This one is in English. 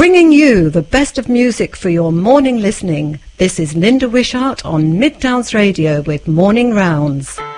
Bringing you the best of music for your morning listening. This is Linda Wishart on Midtowns Radio with Morning Rounds.